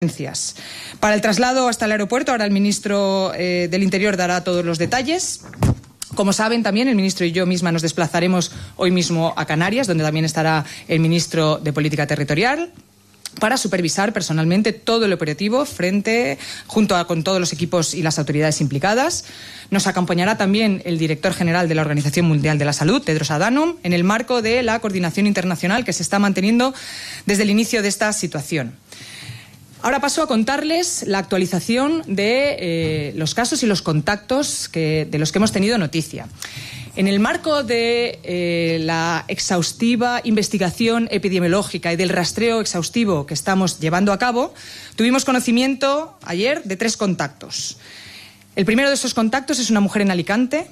Para el traslado hasta el aeropuerto, ahora el ministro del Interior dará todos los detalles. Como saben, también el ministro y yo misma nos desplazaremos hoy mismo a Canarias, donde también estará el ministro de Política Territorial, para supervisar personalmente todo el operativo junto con todos los equipos y las autoridades implicadas. Nos acompañará también el director general de la Organización Mundial de la Salud, Tedros Adhanom, en el marco de la coordinación internacional que se está manteniendo desde el inicio de esta situación. Ahora paso a contarles la actualización de los casos y los contactos de los que hemos tenido noticia. En el marco de la exhaustiva investigación epidemiológica y del rastreo exhaustivo que estamos llevando a cabo, tuvimos conocimiento ayer de 3 contactos. El primero de esos contactos es una mujer en Alicante,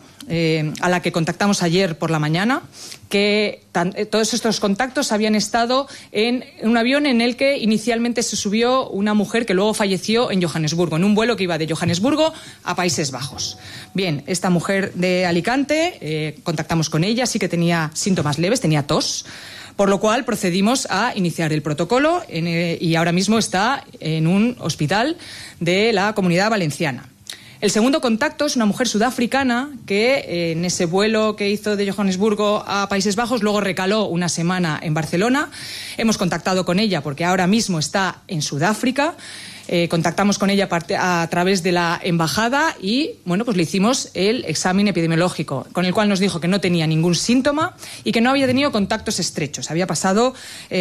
a la que contactamos ayer por la mañana, que todos estos contactos habían estado en un avión en el que inicialmente se subió una mujer que luego falleció en Johannesburgo, en un vuelo que iba de Johannesburgo a Países Bajos. Bien, esta mujer de Alicante, contactamos con ella, sí que tenía síntomas leves, tenía tos, por lo cual procedimos a iniciar el protocolo y ahora mismo está en un hospital de la Comunidad Valenciana. El segundo contacto es una mujer sudafricana que en ese vuelo que hizo de Johannesburgo a Países Bajos luego recaló una semana en Barcelona. Hemos contactado con ella porque ahora mismo está en Sudáfrica. Contactamos con ella a través de la embajada y pues le hicimos el examen epidemiológico, con el cual nos dijo que no tenía ningún síntoma y que no había tenido contactos estrechos. Había pasado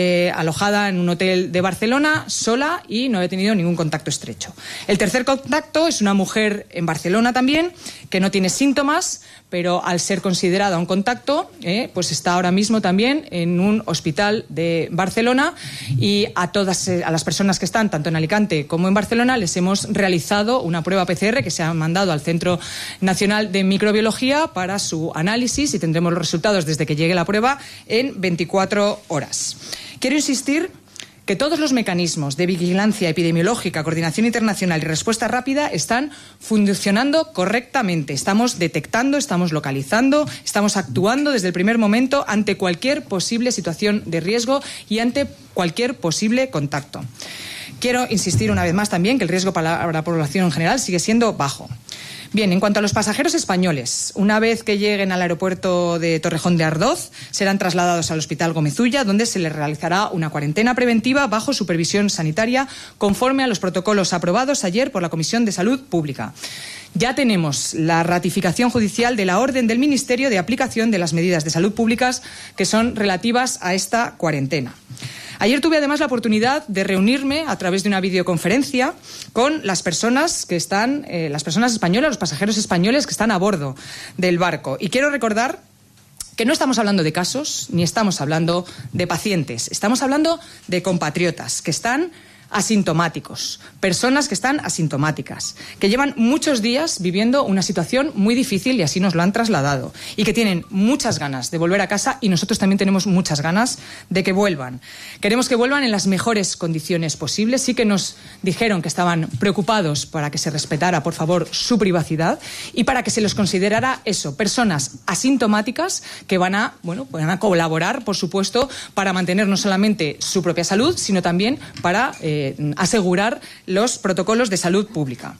alojada en un hotel de Barcelona sola y no había tenido ningún contacto estrecho. El tercer contacto es una mujer en Barcelona también que no tiene síntomas, pero al ser considerada un contacto, pues está ahora mismo también en un hospital de Barcelona y a las personas que están tanto en Alicante como en Barcelona les hemos realizado una prueba PCR que se ha mandado al Centro Nacional de Microbiología para su análisis y tendremos los resultados desde que llegue la prueba en 24 horas. Quiero insistir que todos los mecanismos de vigilancia epidemiológica, coordinación internacional y respuesta rápida están funcionando correctamente. Estamos detectando, estamos localizando, estamos actuando desde el primer momento ante cualquier posible situación de riesgo y ante cualquier posible contacto. Quiero insistir una vez más también que el riesgo para la población en general sigue siendo bajo. Bien, en cuanto a los pasajeros españoles, una vez que lleguen al aeropuerto de Torrejón de Ardoz, serán trasladados al Hospital Gómez Ulla, donde se les realizará una cuarentena preventiva bajo supervisión sanitaria, conforme a los protocolos aprobados ayer por la Comisión de Salud Pública. Ya tenemos la ratificación judicial de la orden del Ministerio de aplicación de las medidas de salud públicas que son relativas a esta cuarentena. Ayer tuve además la oportunidad de reunirme a través de una videoconferencia con las personas que están, las personas españolas, los pasajeros españoles que están a bordo del barco. Y quiero recordar que no estamos hablando de casos ni estamos hablando de pacientes. Estamos hablando de compatriotas que están asintomáticos, personas que están asintomáticas, que llevan muchos días viviendo una situación muy difícil y así nos lo han trasladado y que tienen muchas ganas de volver a casa y nosotros también tenemos muchas ganas de que vuelvan. Queremos que vuelvan en las mejores condiciones posibles. Sí que nos dijeron que estaban preocupados para que se respetara, por favor, su privacidad y para que se les considerara personas asintomáticas que van a colaborar, por supuesto, para mantener no solamente su propia salud, sino también para asegurar los protocolos de salud pública.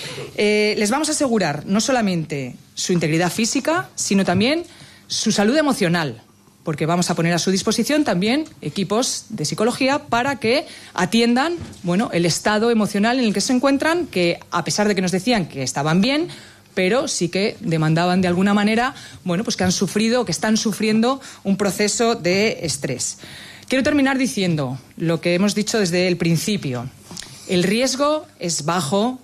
Les vamos a asegurar no solamente su integridad física, sino también su salud emocional, porque vamos a poner a su disposición también equipos de psicología para que atiendan el estado emocional en el que se encuentran, que a pesar de que nos decían que estaban bien, pero sí que demandaban de alguna manera, que han sufrido, que están sufriendo un proceso de estrés. Quiero terminar diciendo lo que hemos dicho desde el principio. El riesgo es bajo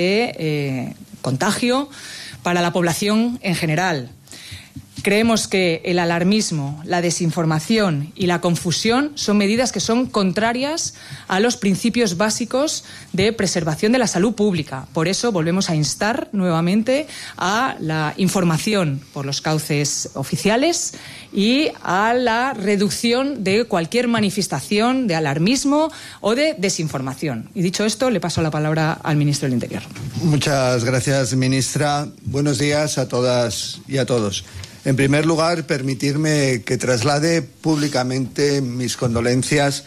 de contagio para la población en general. Creemos que el alarmismo, la desinformación y la confusión son medidas que son contrarias a los principios básicos de preservación de la salud pública. Por eso volvemos a instar nuevamente a la información por los cauces oficiales y a la reducción de cualquier manifestación de alarmismo o de desinformación. Y dicho esto, le paso la palabra al ministro del Interior. Muchas gracias, ministra. Buenos días a todas y a todos. En primer lugar, permitirme que traslade públicamente mis condolencias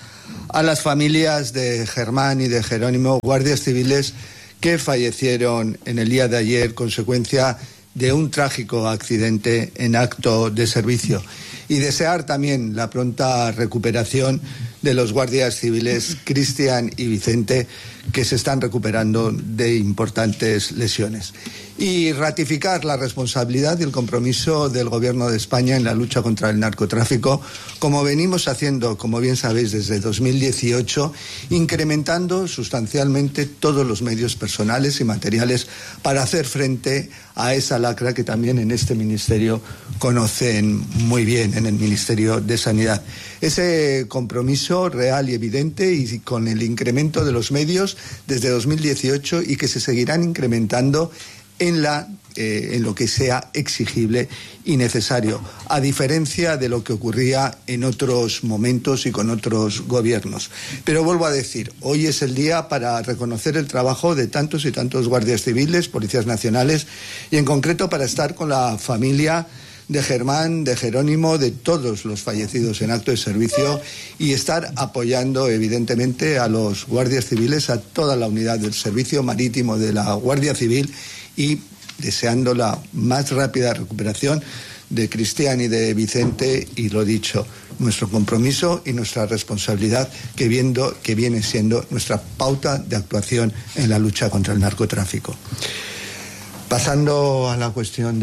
a las familias de Germán y de Jerónimo, guardias civiles que fallecieron en el día de ayer consecuencia de un trágico accidente en acto de servicio, y desear también la pronta recuperación de los guardias civiles Cristian y Vicente, que se están recuperando de importantes lesiones. Y ratificar la responsabilidad y el compromiso del Gobierno de España en la lucha contra el narcotráfico, como venimos haciendo, como bien sabéis, desde 2018, incrementando sustancialmente todos los medios personales y materiales para hacer frente a esa lacra que también en este ministerio conocen muy bien, en el Ministerio de Sanidad. Ese compromiso real y evidente, y con el incremento de los medios desde 2018, y que se seguirán incrementando en lo que sea exigible y necesario, a diferencia de lo que ocurría en otros momentos y con otros gobiernos. Pero vuelvo a decir, hoy es el día para reconocer el trabajo de tantos y tantos guardias civiles, policías nacionales, y en concreto para estar con la familia de Germán, de Jerónimo, de todos los fallecidos en acto de servicio, y estar apoyando evidentemente a los guardias civiles, a toda la unidad del servicio marítimo de la Guardia Civil, y deseando la más rápida recuperación de Cristian y de Vicente, y lo dicho, nuestro compromiso y nuestra responsabilidad que viene siendo nuestra pauta de actuación en la lucha contra el narcotráfico. Pasando a la cuestión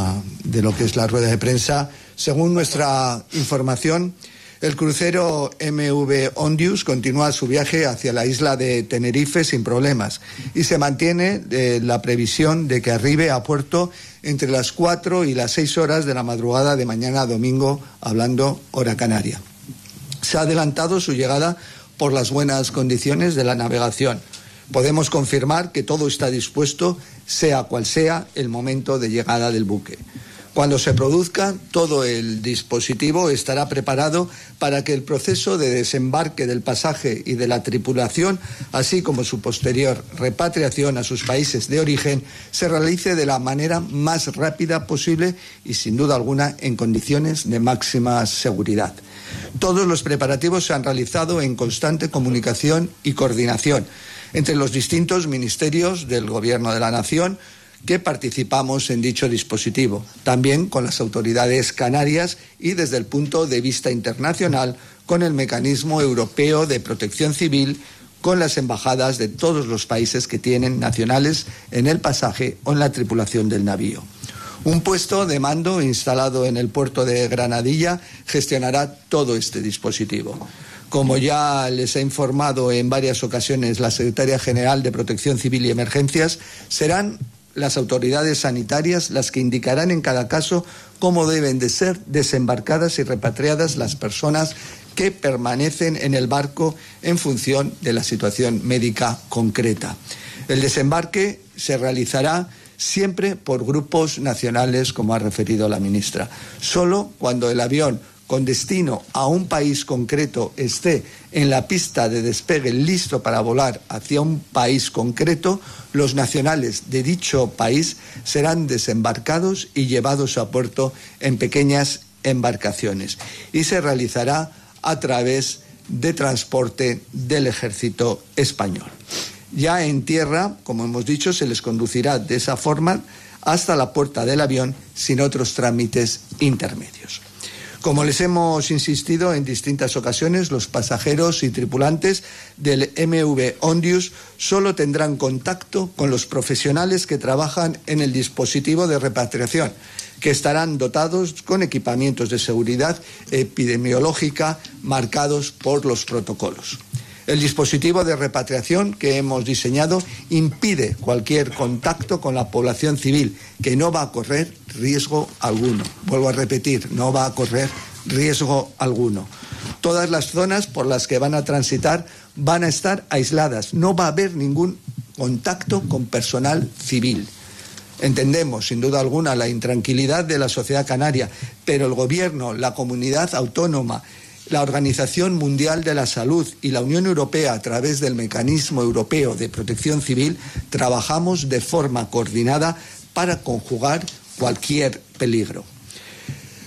de lo que es la rueda de prensa, según nuestra información, el crucero MV Ondius continúa su viaje hacia la isla de Tenerife sin problemas, y se mantiene la previsión de que arribe a puerto entre las 4 y las 6 horas de la madrugada de mañana domingo, hablando hora canaria. Se ha adelantado su llegada por las buenas condiciones de la navegación. Podemos confirmar que todo está dispuesto, sea cual sea el momento de llegada del buque. Cuando se produzca, todo el dispositivo estará preparado para que el proceso de desembarque del pasaje y de la tripulación, así como su posterior repatriación a sus países de origen, se realice de la manera más rápida posible y, sin duda alguna, en condiciones de máxima seguridad. Todos los preparativos se han realizado en constante comunicación y coordinación entre los distintos ministerios del Gobierno de la Nación que participamos en dicho dispositivo, también con las autoridades canarias y, desde el punto de vista internacional, con el Mecanismo Europeo de Protección Civil, con las embajadas de todos los países que tienen nacionales en el pasaje o en la tripulación del navío. Un puesto de mando instalado en el puerto de Granadilla gestionará todo este dispositivo. Como ya les he informado en varias ocasiones la Secretaria General de Protección Civil y Emergencias, serán las autoridades sanitarias las que indicarán en cada caso cómo deben de ser desembarcadas y repatriadas las personas que permanecen en el barco en función de la situación médica concreta. El desembarque se realizará siempre por grupos nacionales, como ha referido la ministra. Solo cuando el avión con destino a un país concreto esté en la pista de despegue listo para volar hacia un país concreto, los nacionales de dicho país serán desembarcados y llevados a puerto en pequeñas embarcaciones, y se realizará a través de transporte del Ejército Español. Ya en tierra, como hemos dicho, se les conducirá de esa forma hasta la puerta del avión sin otros trámites intermedios. Como les hemos insistido en distintas ocasiones, los pasajeros y tripulantes del MV Ondius solo tendrán contacto con los profesionales que trabajan en el dispositivo de repatriación, que estarán dotados con equipamientos de seguridad epidemiológica marcados por los protocolos. El dispositivo de repatriación que hemos diseñado impide cualquier contacto con la población civil, que no va a correr riesgo alguno. Vuelvo a repetir, no va a correr riesgo alguno. Todas las zonas por las que van a transitar van a estar aisladas. No va a haber ningún contacto con personal civil. Entendemos, sin duda alguna, la intranquilidad de la sociedad canaria, pero el Gobierno, la comunidad autónoma, la Organización Mundial de la Salud y la Unión Europea, a través del Mecanismo Europeo de Protección Civil, trabajamos de forma coordinada para conjugar cualquier peligro.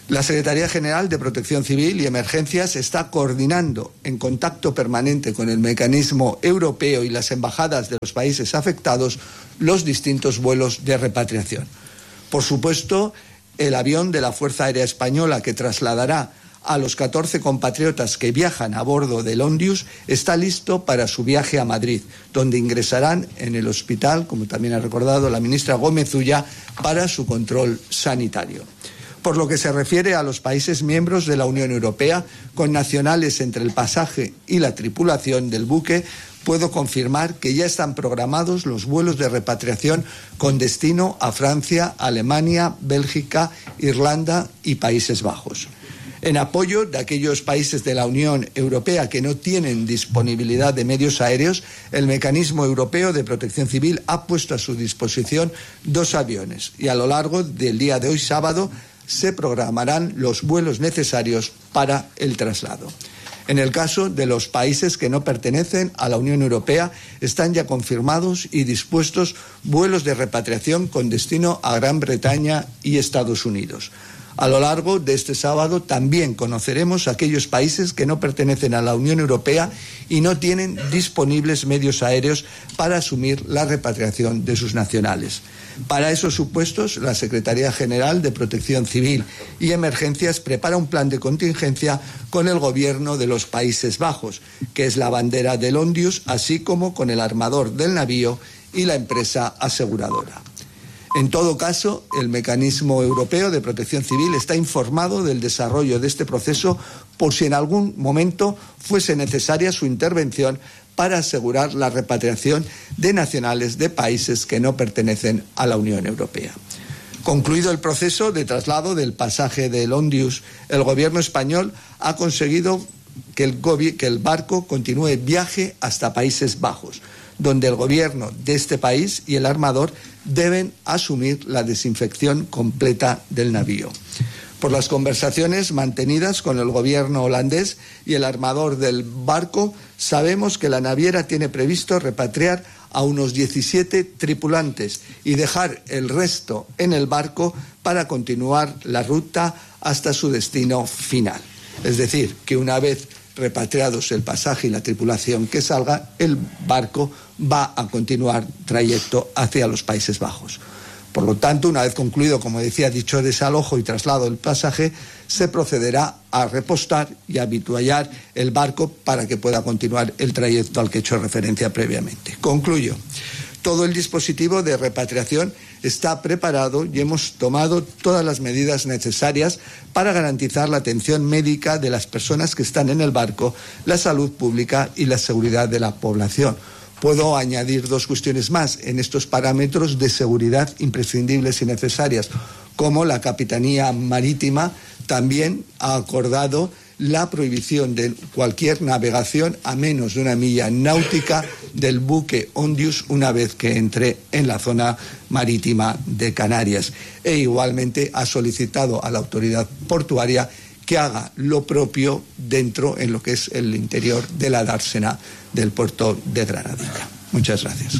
La Secretaría General de Protección Civil y Emergencias está coordinando en contacto permanente con el mecanismo europeo y las embajadas de los países afectados los distintos vuelos de repatriación. Por supuesto, el avión de la Fuerza Aérea Española que trasladará a los 14 compatriotas que viajan a bordo del Ondius está listo para su viaje a Madrid, donde ingresarán en el hospital, como también ha recordado la ministra Gómez Ulla, para su control sanitario. Por lo que se refiere a los países miembros de la Unión Europea, con nacionales entre el pasaje y la tripulación del buque, puedo confirmar que ya están programados los vuelos de repatriación con destino a Francia, Alemania, Bélgica, Irlanda y Países Bajos. En apoyo de aquellos países de la Unión Europea que no tienen disponibilidad de medios aéreos, el Mecanismo Europeo de Protección Civil ha puesto a su disposición 2 aviones y a lo largo del día de hoy, sábado, se programarán los vuelos necesarios para el traslado. En el caso de los países que no pertenecen a la Unión Europea, están ya confirmados y dispuestos vuelos de repatriación con destino a Gran Bretaña y Estados Unidos. A lo largo de este sábado también conoceremos aquellos países que no pertenecen a la Unión Europea y no tienen disponibles medios aéreos para asumir la repatriación de sus nacionales. Para esos supuestos, la Secretaría General de Protección Civil y Emergencias prepara un plan de contingencia con el Gobierno de los Países Bajos, que es la bandera del Ondius, así como con el armador del navío y la empresa aseguradora. En todo caso, el Mecanismo Europeo de Protección Civil está informado del desarrollo de este proceso por si en algún momento fuese necesaria su intervención para asegurar la repatriación de nacionales de países que no pertenecen a la Unión Europea. Concluido el proceso de traslado del pasaje del Ondius, el Gobierno español ha conseguido que el barco continúe viaje hasta Países Bajos, donde el gobierno de este país y el armador deben asumir la desinfección completa del navío. Por las conversaciones mantenidas con el gobierno holandés y el armador del barco, sabemos que la naviera tiene previsto repatriar a unos 17 tripulantes y dejar el resto en el barco para continuar la ruta hasta su destino final. Es decir, que una vez repatriados el pasaje y la tripulación que salga, el barco va a continuar trayecto hacia los Países Bajos. Por lo tanto, una vez concluido, como decía, dicho desalojo y traslado del pasaje, se procederá a repostar y a habituallar el barco para que pueda continuar el trayecto al que he hecho referencia previamente. Concluyo. Todo el dispositivo de repatriación está preparado y hemos tomado todas las medidas necesarias para garantizar la atención médica de las personas que están en el barco, la salud pública y la seguridad de la población. Puedo añadir 2 cuestiones más en estos parámetros de seguridad imprescindibles y necesarias, como la Capitanía Marítima también ha acordado la prohibición de cualquier navegación a menos de 1 milla náutica del buque Ondius una vez que entre en la zona marítima de Canarias. E igualmente ha solicitado a la autoridad portuaria que haga lo propio dentro en lo que es el interior de la dársena del puerto de Granadilla. Muchas gracias.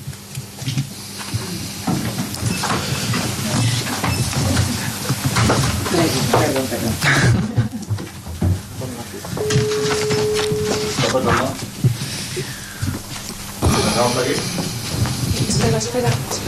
Espera.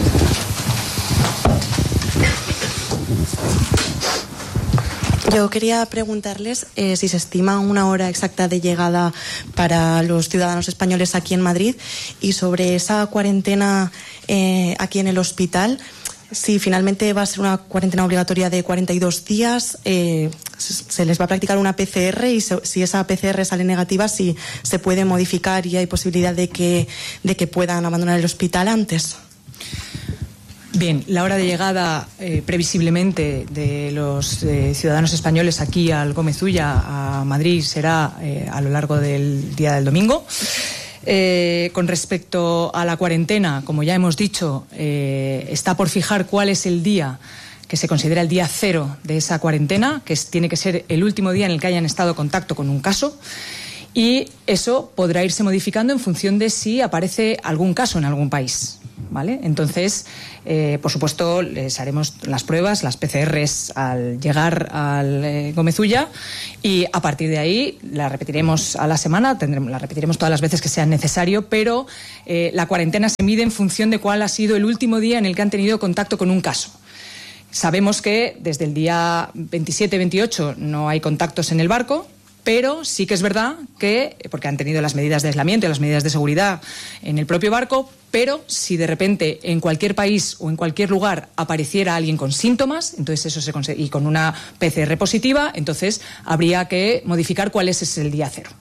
Yo quería preguntarles si se estima una hora exacta de llegada para los ciudadanos españoles aquí en Madrid y sobre esa cuarentena aquí en el hospital, si finalmente va a ser una cuarentena obligatoria de 42 días, se les va a practicar una PCR y si esa PCR sale negativa, si se puede modificar y hay posibilidad de que puedan abandonar el hospital antes. Bien, la hora de llegada previsiblemente de los ciudadanos españoles aquí al Gómez Ulla, a Madrid, será a lo largo del día del domingo. Con respecto a la cuarentena, como ya hemos dicho, está por fijar cuál es el día que se considera el día 0 de esa cuarentena, que tiene que ser el último día en el que hayan estado en contacto con un caso. Y eso podrá irse modificando en función de si aparece algún caso en algún país. ¿vale? Entonces, por supuesto, les haremos las pruebas, las PCRs al llegar al Gómez Ulla, y a partir de ahí la repetiremos a la semana, la repetiremos todas las veces que sea necesario, pero la cuarentena se mide en función de cuál ha sido el último día en el que han tenido contacto con un caso. Sabemos que desde el día 27-28 no hay contactos en el barco, pero sí que es verdad que, porque han tenido las medidas de aislamiento y las medidas de seguridad en el propio barco, pero si de repente en cualquier país o en cualquier lugar apareciera alguien con síntomas, entonces eso y con una PCR positiva, entonces habría que modificar cuál es el día cero.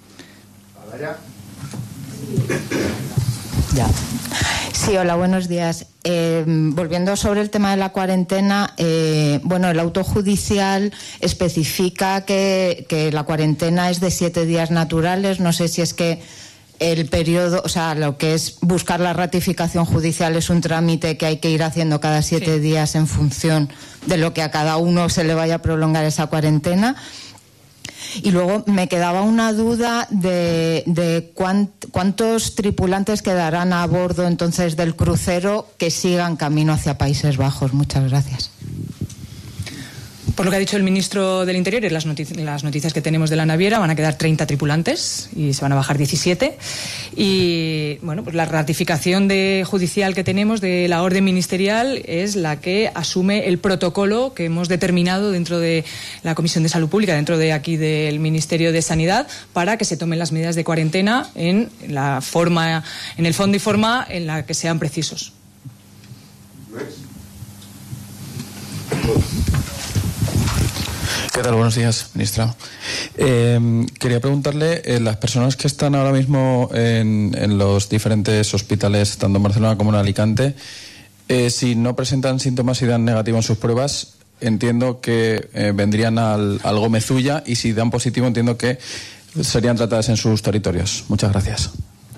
Ya. Sí, hola, buenos días. Volviendo sobre el tema de la cuarentena, el auto judicial especifica que la cuarentena es de 7 días naturales. No sé si es que el periodo, o sea, lo que es buscar la ratificación judicial es un trámite que hay que ir haciendo cada 7 días en función de lo que a cada uno se le vaya a prolongar esa cuarentena. Y luego me quedaba una duda de cuántos tripulantes quedarán a bordo entonces del crucero que sigan camino hacia Países Bajos. Muchas gracias. Por lo que ha dicho el ministro del Interior y las noticias que tenemos de la naviera, van a quedar 30 tripulantes y se van a bajar 17. Y bueno, pues la ratificación judicial que tenemos de la orden ministerial es la que asume el protocolo que hemos determinado dentro de la Comisión de Salud Pública, dentro de aquí del Ministerio de Sanidad, para que se tomen las medidas de cuarentena en el fondo y forma en la que sean precisos. ¿Qué tal? Buenos días, ministra. Quería preguntarle, las personas que están ahora mismo en los diferentes hospitales, tanto en Barcelona como en Alicante, si no presentan síntomas y dan negativo en sus pruebas, entiendo que vendrían al Gómez Ulla, y si dan positivo, entiendo que serían tratadas en sus territorios. Muchas gracias.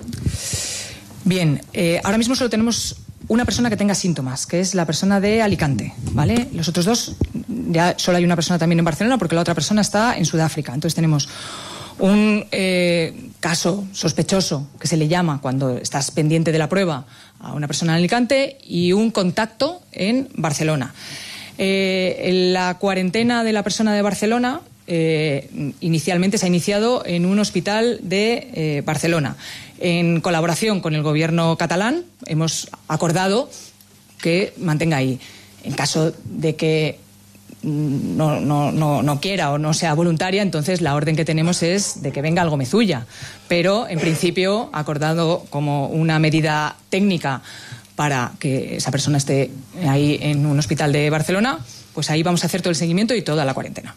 Bien, ahora mismo solo tenemos una persona que tenga síntomas, que es la persona de Alicante, ¿vale? Los otros dos, ya solo hay una persona también en Barcelona, porque la otra persona está en Sudáfrica. Entonces tenemos un caso sospechoso, que se le llama cuando estás pendiente de la prueba, a una persona en Alicante, y un contacto en Barcelona. La cuarentena de la persona de Barcelona inicialmente se ha iniciado en un hospital de Barcelona. En colaboración con el gobierno catalán hemos acordado que mantenga ahí. En caso de que no quiera o no sea voluntaria, entonces la orden que tenemos es de que venga al Gómez Ulla. Pero en principio, acordado como una medida técnica para que esa persona esté ahí en un hospital de Barcelona, pues ahí vamos a hacer todo el seguimiento y toda la cuarentena.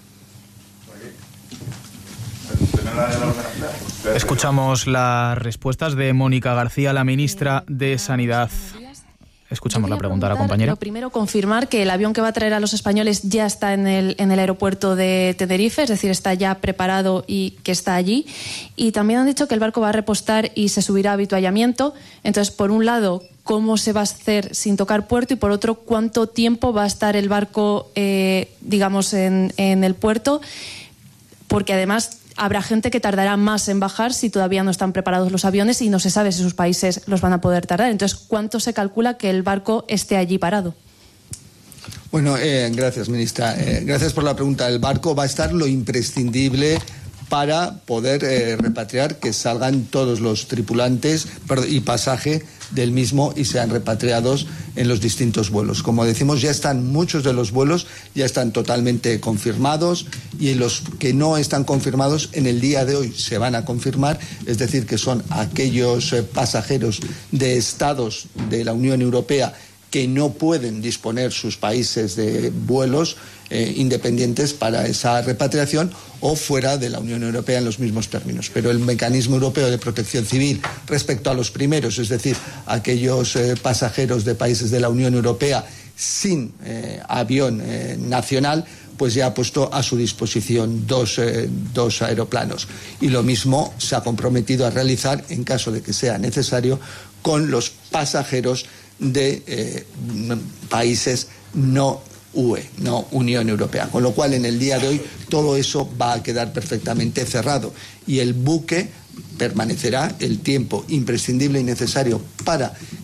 Escuchamos las respuestas de Mónica García, la ministra de Sanidad. Escuchamos la pregunta a la compañera. Lo primero, confirmar que el avión que va a traer a los españoles ya está en el aeropuerto de Tenerife, es decir, está ya preparado y que está allí. Y también han dicho que el barco va a repostar y se subirá a avituallamiento. Entonces, por un lado, cómo se va a hacer sin tocar puerto, y por otro, cuánto tiempo va a estar el barco, digamos, en el puerto, porque además habrá gente que tardará más en bajar si todavía no están preparados los aviones y no se sabe si sus países los van a poder tardar. Entonces, ¿cuánto se calcula que el barco esté allí parado? Bueno, gracias, ministra. Gracias por la pregunta. El barco va a estar lo imprescindible para poder repatriar, que salgan todos los tripulantes y pasaje del mismo y sean repatriados en los distintos vuelos. Como decimos, ya están muchos de los vuelos, ya están totalmente confirmados, y los que no están confirmados en el día de hoy se van a confirmar, es decir, que son aquellos pasajeros de estados de la Unión Europea que no pueden disponer sus países de vuelos independientes para esa repatriación, o fuera de la Unión Europea en los mismos términos. Pero el mecanismo europeo de protección civil respecto a los primeros, es decir, aquellos pasajeros de países de la Unión Europea sin avión nacional, pues ya ha puesto a su disposición dos aeroplanos. Y lo mismo se ha comprometido a realizar, en caso de que sea necesario, con los pasajeros de países no UE, no Unión Europea. Con lo cual, en el día de hoy, todo eso va a quedar perfectamente cerrado, y el buque permanecerá el tiempo imprescindible y necesario para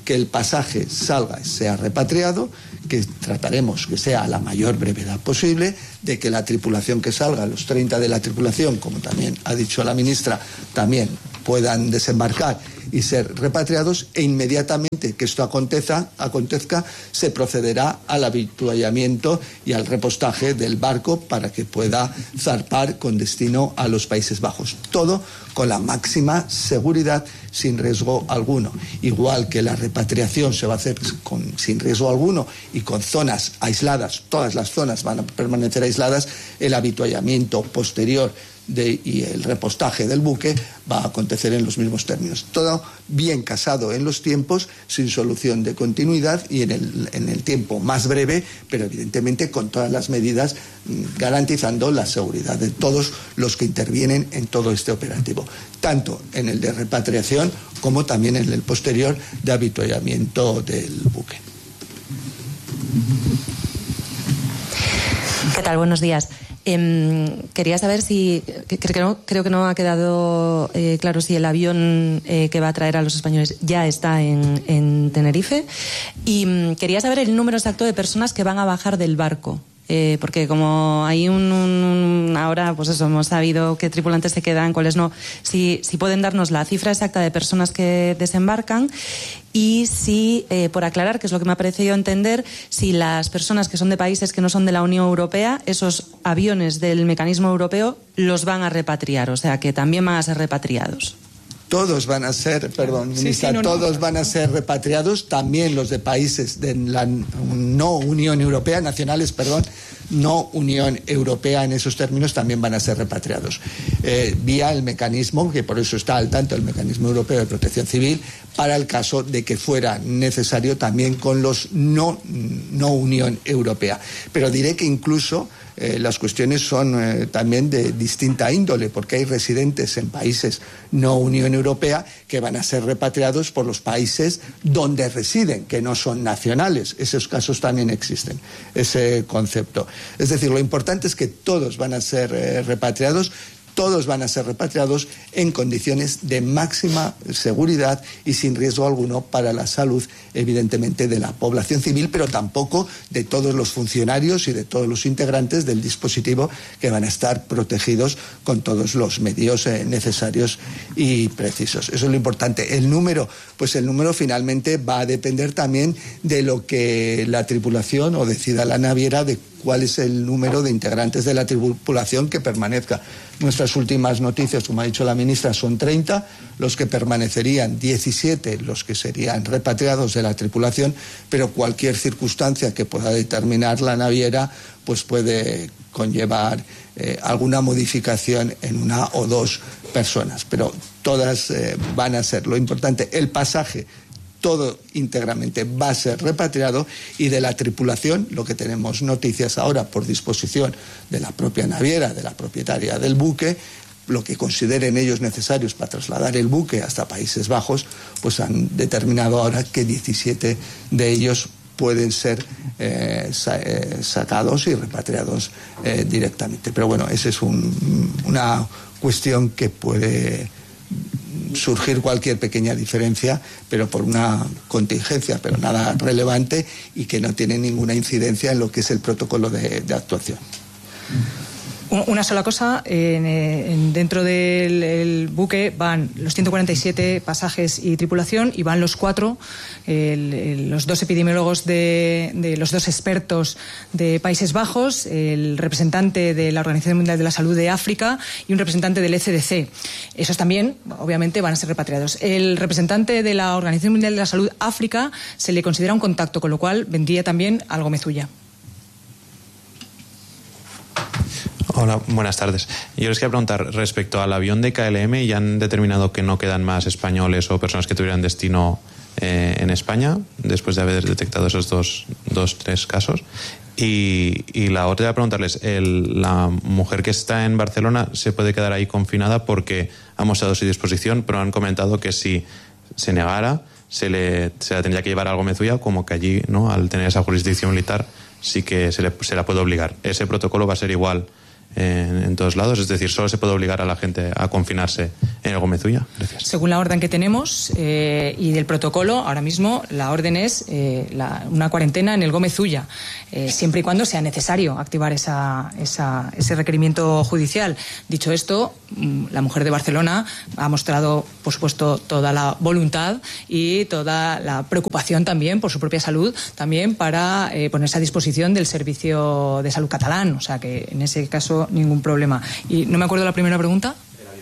que el pasaje salga y sea repatriado, que trataremos que sea a la mayor brevedad posible, de que la tripulación que salga, los 30 de la tripulación, como también ha dicho la ministra, también puedan desembarcar y ser repatriados, e inmediatamente que esto acontezca, se procederá al avituallamiento y al repostaje del barco para que pueda zarpar con destino a los Países Bajos. Todo con la máxima seguridad, sin riesgo alguno. Igual que la repatriación se va a hacer sin riesgo alguno y con zonas aisladas, todas las zonas van a permanecer aisladas, el avituallamiento posterior y el repostaje del buque va a acontecer en los mismos términos. Todo bien casado en los tiempos, sin solución de continuidad y en el tiempo más breve, pero evidentemente con todas las medidas garantizando la seguridad de todos los que intervienen en todo este operativo, tanto en el de repatriación como también en el posterior de avituallamiento del buque. ¿Qué tal? Buenos días. Quería saber si, creo que no ha quedado claro si el avión que va a traer a los españoles ya está en Tenerife, y quería saber el número exacto de personas que van a bajar del barco. Porque como hay ahora, pues eso, hemos sabido qué tripulantes se quedan, cuáles no. Si pueden darnos la cifra exacta de personas que desembarcan, y si, por aclarar, que es lo que me ha parecido entender, si las personas que son de países que no son de la Unión Europea, esos aviones del mecanismo europeo los van a repatriar, o sea que también van a ser repatriados. Todos van a ser, todos van a ser repatriados, también los de países de la no Unión Europea, nacionales, no Unión Europea en esos términos, también van a ser repatriados. Vía el mecanismo, que por eso está al tanto el Mecanismo Europeo de Protección Civil, para el caso de que fuera necesario también con los no Unión Europea. Pero diré que incluso las cuestiones son también de distinta índole, porque hay residentes en países no Unión Europea que van a ser repatriados por los países donde residen, que no son nacionales. Esos casos también existen, ese concepto. Es decir, lo importante es que todos van a ser repatriados. Todos van a ser repatriados en condiciones de máxima seguridad y sin riesgo alguno para la salud, evidentemente, de la población civil, pero tampoco de todos los funcionarios y de todos los integrantes del dispositivo, que van a estar protegidos con todos los medios necesarios y precisos. Eso es lo importante. El número finalmente va a depender también de lo que la tripulación o decida la naviera, de cuál es el número de integrantes de la tripulación que permanezca. Nuestras últimas noticias, como ha dicho la ministra, son 30, los que permanecerían 17, los que serían repatriados de la tripulación, pero cualquier circunstancia que pueda determinar la naviera pues puede conllevar alguna modificación en una o dos personas, pero todas van a ser, lo importante, el pasaje, todo íntegramente va a ser repatriado, y de la tripulación, lo que tenemos noticias ahora por disposición de la propia naviera, de la propietaria del buque, lo que consideren ellos necesarios para trasladar el buque hasta Países Bajos, pues han determinado ahora que 17 de ellos pueden ser sacados y repatriados directamente. Pero bueno, esa es una cuestión que puede surgir cualquier pequeña diferencia, pero por una contingencia, pero nada relevante, y que no tiene ninguna incidencia en lo que es el protocolo de actuación. Una sola cosa, dentro del buque van los 147 pasajes y tripulación, y van los 4, los 2 epidemiólogos de los 2 expertos de Países Bajos, el representante de la Organización Mundial de la Salud de África y un representante del ECDC. Esos también, obviamente, van a ser repatriados. El representante de la Organización Mundial de la Salud África se le considera un contacto, con lo cual vendría también al Gomezulla. Hola, buenas tardes. Yo les quería preguntar respecto al avión de KLM. ¿Ya han determinado que no quedan más españoles o personas que tuvieran destino en España después de haber detectado esos tres casos? Y la otra era preguntarles, la mujer que está en Barcelona se puede quedar ahí confinada porque ha mostrado su disposición, pero han comentado que si se negara se la tendría que llevar a Gomezulla, como que allí, ¿no?, al tener esa jurisdicción militar, sí que se la puede obligar. ¿Ese protocolo va a ser igual en todos lados? Es decir, ¿solo se puede obligar a la gente a confinarse en el Gómez Ulla? Gracias. Según la orden que tenemos y del protocolo, ahora mismo la orden es una cuarentena en el Gómez Ulla, siempre y cuando sea necesario activar ese requerimiento judicial. Dicho esto, la mujer de Barcelona ha mostrado, por supuesto, toda la voluntad y toda la preocupación también por su propia salud, también para ponerse a disposición del Servicio de Salud catalán. O sea que en ese caso ningún problema. Y no me acuerdo la primera pregunta.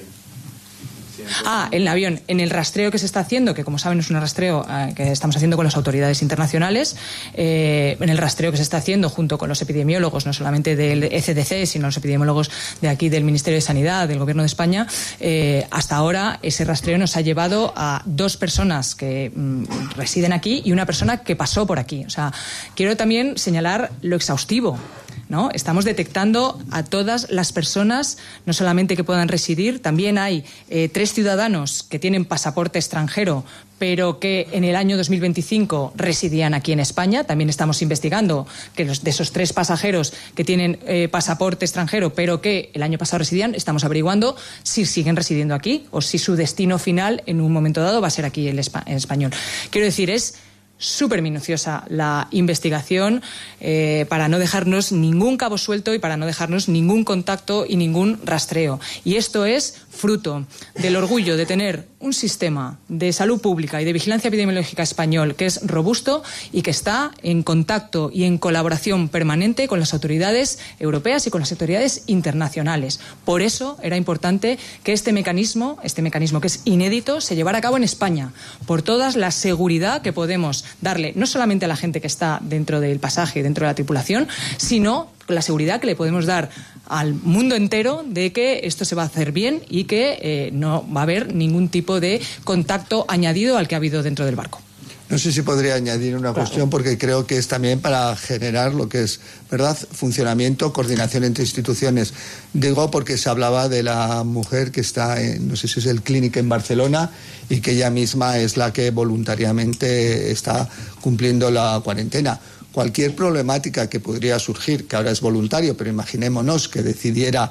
En el avión, en el rastreo que se está haciendo, que como saben es un rastreo que estamos haciendo con las autoridades internacionales, en el rastreo que se está haciendo junto con los epidemiólogos, no solamente del ECDC, sino los epidemiólogos de aquí del Ministerio de Sanidad, del Gobierno de España, hasta ahora ese rastreo nos ha llevado a 2 personas que residen aquí y una persona que pasó por aquí. O sea, quiero también señalar lo exhaustivo, ¿no? Estamos detectando a todas las personas, no solamente que puedan residir, también hay 3 ciudadanos que tienen pasaporte extranjero, pero que en el año 2025 residían aquí en España. También estamos investigando que de esos 3 pasajeros que tienen pasaporte extranjero, pero que el año pasado residían, estamos averiguando si siguen residiendo aquí o si su destino final en un momento dado va a ser aquí en español. Quiero decir, es súper minuciosa la investigación para no dejarnos ningún cabo suelto y para no dejarnos ningún contacto y ningún rastreo. Y esto es fruto del orgullo de tener un sistema de salud pública y de vigilancia epidemiológica español que es robusto y que está en contacto y en colaboración permanente con las autoridades europeas y con las autoridades internacionales. Por eso era importante que este mecanismo que es inédito, se llevara a cabo en España, por toda la seguridad que podemos darle, no solamente a la gente que está dentro del pasaje, dentro de la tripulación, sino la seguridad que le podemos dar al mundo entero de que esto se va a hacer bien y que no va a haber ningún tipo de contacto añadido al que ha habido dentro del barco. No sé si podría añadir una cuestión, porque creo que es también para generar lo que es, ¿verdad?, funcionamiento, coordinación entre instituciones. Digo porque se hablaba de la mujer que está en, no sé si es el Clínic en Barcelona, y que ella misma es la que voluntariamente está cumpliendo la cuarentena. Cualquier problemática que podría surgir, que ahora es voluntario, pero imaginémonos que decidiera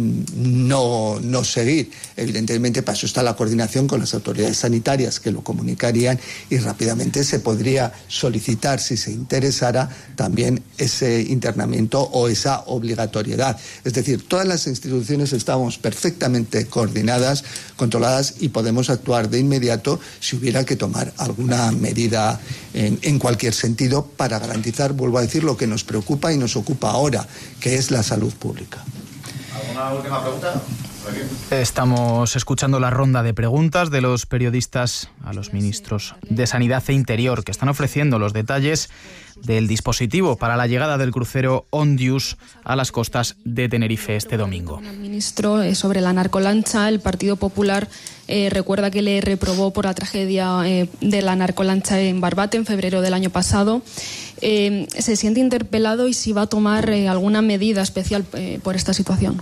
no seguir. Evidentemente, para eso está la coordinación con las autoridades sanitarias, que lo comunicarían, y rápidamente se podría solicitar, si se interesara, también ese internamiento o esa obligatoriedad. Es decir, todas las instituciones estamos perfectamente coordinadas, controladas, y podemos actuar de inmediato si hubiera que tomar alguna medida en cualquier sentido para garantizar, vuelvo a decir, lo que nos preocupa y nos ocupa ahora, que es la salud pública. ¿Alguna última pregunta? Estamos escuchando la ronda de preguntas de los periodistas a los ministros de Sanidad e Interior, que están ofreciendo los detalles del dispositivo para la llegada del crucero Ondius a las costas de Tenerife este domingo. El ministro, sobre la narcolancha, el Partido Popular recuerda que le reprobó por la tragedia de la narcolancha en Barbate en febrero del año pasado. ¿Se siente interpelado y si va a tomar alguna medida especial por esta situación?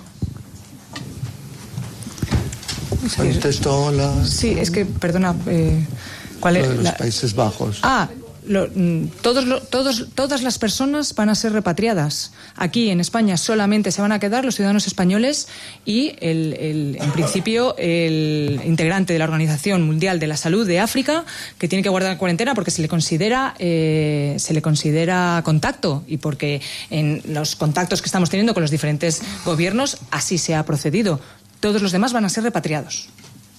Contestó la... Sí, es que, perdona, ¿cuál es? Los Países Bajos. Todas las personas van a ser repatriadas. Aquí en España solamente se van a quedar los ciudadanos españoles y en principio el integrante de la Organización Mundial de la Salud de África, que tiene que guardar cuarentena porque se le considera contacto, y porque en los contactos que estamos teniendo con los diferentes gobiernos así se ha procedido. Todos los demás van a ser repatriados.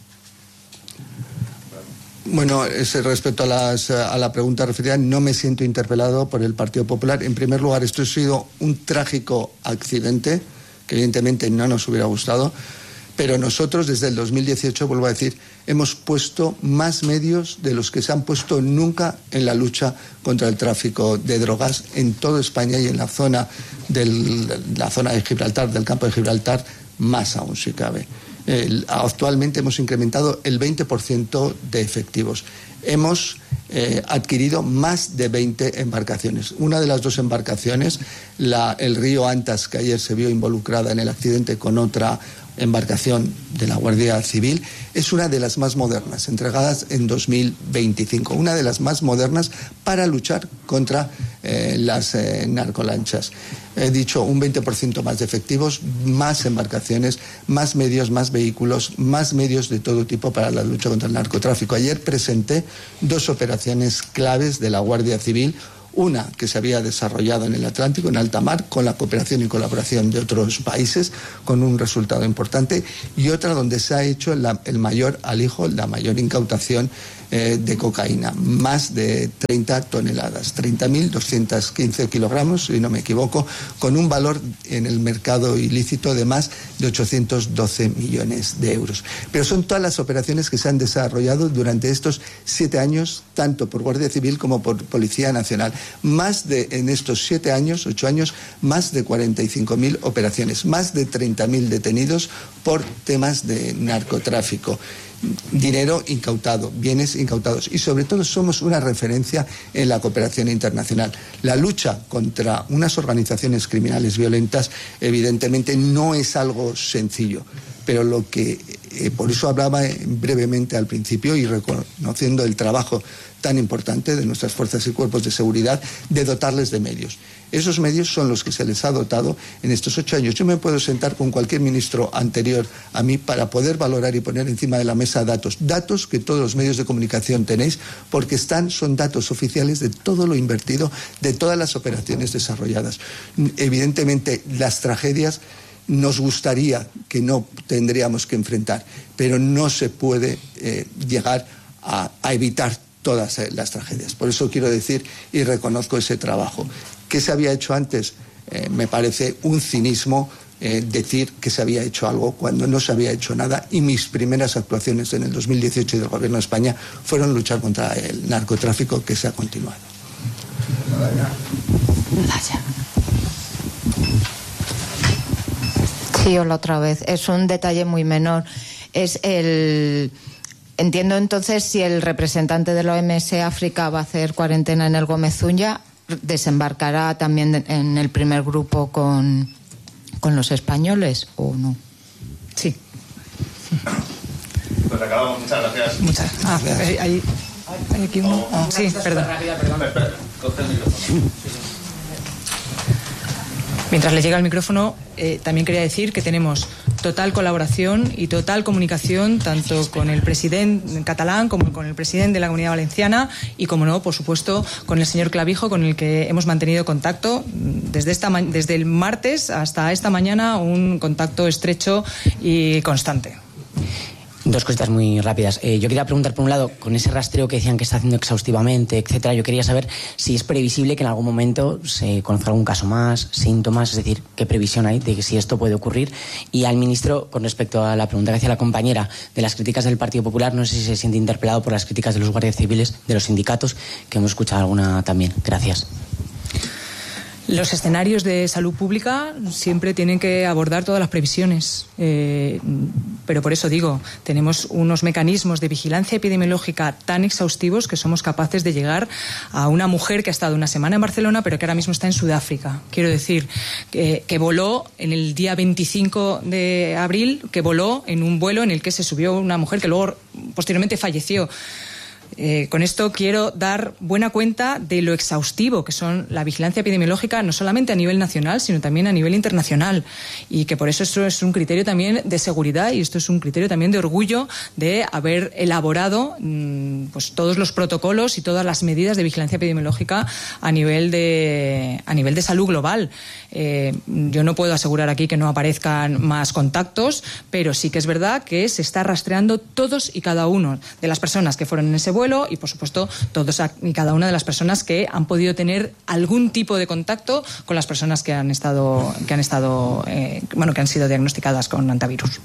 Bueno, respecto a la pregunta referida, no me siento interpelado por el Partido Popular. En primer lugar, esto ha sido un trágico accidente que evidentemente no nos hubiera gustado, pero nosotros desde el 2018, vuelvo a decir, hemos puesto más medios de los que se han puesto nunca en la lucha contra el tráfico de drogas en toda España, y en la zona de Gibraltar, del campo de Gibraltar, más aún si cabe. Actualmente hemos incrementado el 20% de efectivos. Hemos adquirido más de 20 embarcaciones. Una de las 2 embarcaciones, el río Antas, que ayer se vio involucrada en el accidente con otra embarcación de la Guardia Civil es una de las más modernas, entregadas en 2025, una de las más modernas para luchar contra las narcolanchas. He dicho un 20% más de efectivos, más embarcaciones, más medios, más vehículos, más medios de todo tipo para la lucha contra el narcotráfico. Ayer presenté 2 operaciones claves de la Guardia Civil. Una que se había desarrollado en el Atlántico, en alta mar, con la cooperación y colaboración de otros países, con un resultado importante, y otra donde se ha hecho el mayor alijo, la mayor incautación de cocaína, más de 30 toneladas, 30.215 kilogramos, si no me equivoco, con un valor en el mercado ilícito de más de 812 millones de euros. Pero son todas las operaciones que se han desarrollado durante estos 7 años, tanto por Guardia Civil como por Policía Nacional. En estos 7 años, 8 años, más de 45.000 operaciones, más de 30.000 detenidos por temas de narcotráfico. Dinero incautado, bienes incautados, y sobre todo somos una referencia en la cooperación internacional. La lucha contra unas organizaciones criminales violentas evidentemente no es algo sencillo, pero lo que por eso hablaba brevemente al principio, y reconociendo el trabajo tan importante de nuestras fuerzas y cuerpos de seguridad, de dotarles de medios. Esos medios son los que se les ha dotado en estos 8 años. Yo me puedo sentar con cualquier ministro anterior a mí para poder valorar y poner encima de la mesa datos que todos los medios de comunicación tenéis, porque son datos oficiales de todo lo invertido, de todas las operaciones desarrolladas. Evidentemente, las tragedias nos gustaría que no tendríamos que enfrentar, pero no se puede llegar a evitar todas las tragedias. Por eso quiero decir y reconozco ese trabajo. ¿Qué se había hecho antes? Me parece un cinismo decir que se había hecho algo cuando no se había hecho nada, y mis primeras actuaciones en el 2018 del Gobierno de España fueron luchar contra el narcotráfico, que se ha continuado. Sí, hola otra vez. Es un detalle muy menor. Entiendo entonces, si el representante de la OMS África va a hacer cuarentena en el Gómez Ulla, ¿desembarcará también en el primer grupo con los españoles o no? Sí. Pues acabamos. Muchas gracias. Muchas gracias. Hay aquí uno. Sí, perdón. Espera, coge el micrófono. Mientras le llega el micrófono, también quería decir que tenemos total colaboración y total comunicación tanto con el presidente catalán como con el presidente de la Comunidad Valenciana y, como no, por supuesto, con el señor Clavijo, con el que hemos mantenido contacto desde el martes hasta esta mañana, un contacto estrecho y constante. 2 cositas muy rápidas. Yo quería preguntar, por un lado, con ese rastreo que decían que está haciendo exhaustivamente, etcétera, yo quería saber si es previsible que en algún momento se conozca algún caso más, síntomas, es decir, qué previsión hay de que si esto puede ocurrir. Y al ministro, con respecto a la pregunta que hacía la compañera de las críticas del Partido Popular, no sé si se siente interpelado por las críticas de los guardias civiles, de los sindicatos, que hemos escuchado alguna también. Gracias. Los escenarios de salud pública siempre tienen que abordar todas las previsiones, pero por eso digo, tenemos unos mecanismos de vigilancia epidemiológica tan exhaustivos que somos capaces de llegar a una mujer que ha estado una semana en Barcelona pero que ahora mismo está en Sudáfrica. Quiero decir, que voló en el día 25 de abril, que voló en un vuelo en el que se subió una mujer que luego posteriormente falleció. Con esto quiero dar buena cuenta de lo exhaustivo que son la vigilancia epidemiológica, no solamente a nivel nacional, sino también a nivel internacional, y que por eso esto es un criterio también de seguridad y esto es un criterio también de orgullo de haber elaborado pues todos los protocolos y todas las medidas de vigilancia epidemiológica a nivel de salud global. Yo no puedo asegurar aquí que no aparezcan más contactos, pero sí que es verdad que se está rastreando todos y cada uno de las personas que fueron en ese vuelo y, por supuesto, todos y cada una de las personas que han podido tener algún tipo de contacto con las personas que han sido diagnosticadas con hantavirus.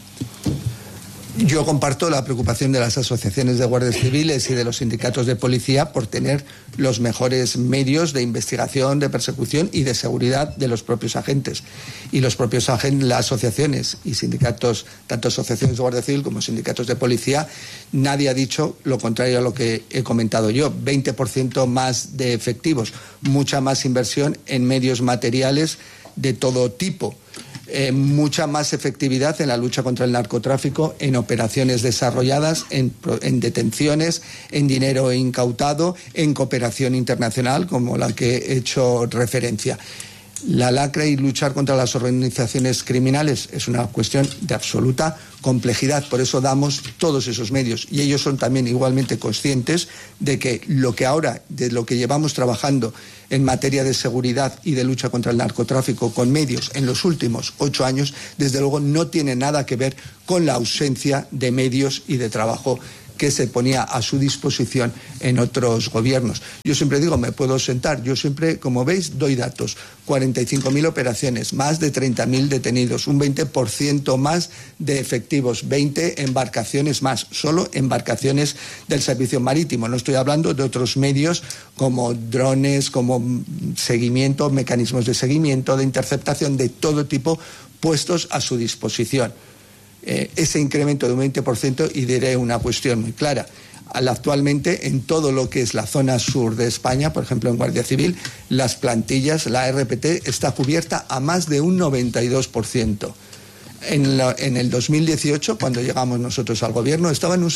Yo comparto la preocupación de las asociaciones de guardias civiles y de los sindicatos de policía por tener los mejores medios de investigación, de persecución y de seguridad de los propios agentes. Y las asociaciones y sindicatos, tanto asociaciones de guardia civil como sindicatos de policía, nadie ha dicho lo contrario a lo que he comentado yo. 20% más de efectivos, mucha más inversión en medios materiales de todo tipo. mucha más efectividad en la lucha contra el narcotráfico, en operaciones desarrolladas, en detenciones, en dinero incautado, en cooperación internacional, como la que he hecho referencia. La lacra y luchar contra las organizaciones criminales es una cuestión de absoluta complejidad, por eso damos todos esos medios, y ellos son también igualmente conscientes de que lo que llevamos trabajando en materia de seguridad y de lucha contra el narcotráfico con medios en los últimos 8 años, desde luego no tiene nada que ver con la ausencia de medios y de trabajo que se ponía a su disposición en otros gobiernos. Yo siempre digo, me puedo sentar, yo siempre, como veis, doy datos. 45.000 operaciones, más de 30.000 detenidos, un 20% más de efectivos, 20 embarcaciones más, solo embarcaciones del servicio marítimo. No estoy hablando de otros medios como drones, como seguimiento, mecanismos de seguimiento, de interceptación, de todo tipo, puestos a su disposición. Ese incremento de un 20%, y diré una cuestión muy clara. Actualmente, en todo lo que es la zona sur de España, por ejemplo en Guardia Civil, las plantillas, la RPT está cubierta a más de un 92%. En el 2018, cuando llegamos nosotros al gobierno, estaba en un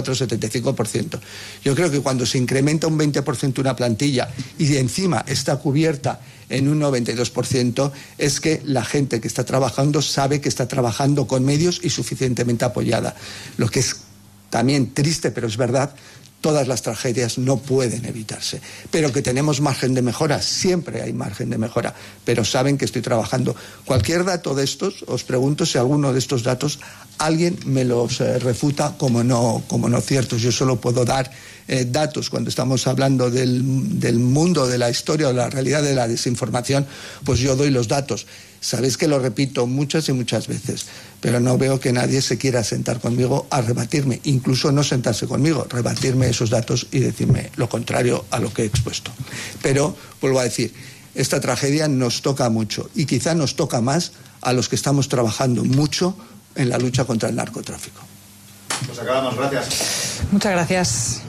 74-75%. Yo creo que cuando se incrementa un 20% una plantilla y encima está cubierta en un 92%, es que la gente que está trabajando sabe que está trabajando con medios y suficientemente apoyada. Lo que es también triste, pero es verdad, todas las tragedias no pueden evitarse. Pero que tenemos margen de mejora, siempre hay margen de mejora, pero saben que estoy trabajando. Cualquier dato de estos, os pregunto si alguno de estos datos alguien me los refuta como no ciertos. Yo solo puedo dar datos cuando estamos hablando del mundo, de la historia o la realidad de la desinformación, pues yo doy los datos. Sabéis que lo repito muchas y muchas veces, pero no veo que nadie se quiera sentar conmigo a rebatirme, incluso no sentarse conmigo, rebatirme esos datos y decirme lo contrario a lo que he expuesto. Pero, vuelvo a decir, esta tragedia nos toca mucho, y quizá nos toca más a los que estamos trabajando mucho en la lucha contra el narcotráfico. Pues acabamos, gracias. Muchas gracias.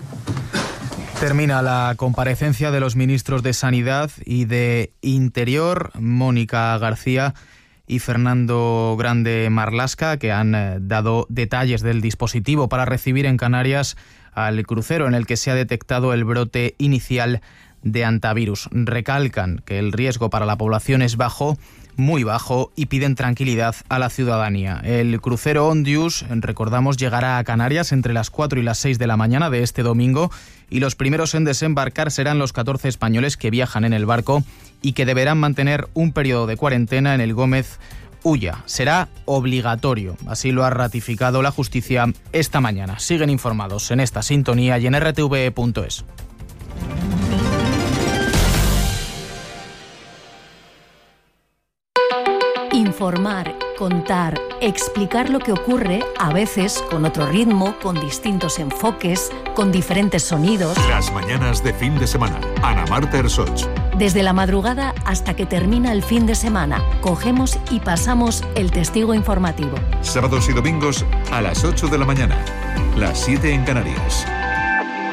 Termina la comparecencia de los ministros de Sanidad y de Interior, Mónica García y Fernando Grande Marlaska, que han dado detalles del dispositivo para recibir en Canarias al crucero en el que se ha detectado el brote inicial de hantavirus. Recalcan que el riesgo para la población es bajo, muy bajo, y piden tranquilidad a la ciudadanía. El crucero Ondius, recordamos, llegará a Canarias entre las 4 y las 6 de la mañana de este domingo, y los primeros en desembarcar serán los 14 españoles que viajan en el barco y que deberán mantener un periodo de cuarentena en el Gómez Ulla. Será obligatorio, así lo ha ratificado la justicia esta mañana. Siguen informados en esta sintonía y en rtve.es. Informar, contar, explicar lo que ocurre, a veces con otro ritmo, con distintos enfoques, con diferentes sonidos. Las mañanas de fin de semana. Ana Marta Ersoch. Desde la madrugada hasta que termina el fin de semana, cogemos y pasamos el testigo informativo. Sábados y domingos a las 8 de la mañana, las 7 en Canarias.